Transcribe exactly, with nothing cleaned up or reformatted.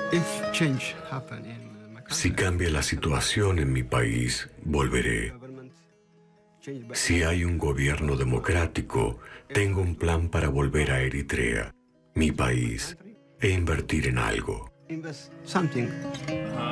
Si cambia la situación en mi país, volveré. Si hay un gobierno democrático, tengo un plan para volver a Eritrea, mi país, e invertir en algo.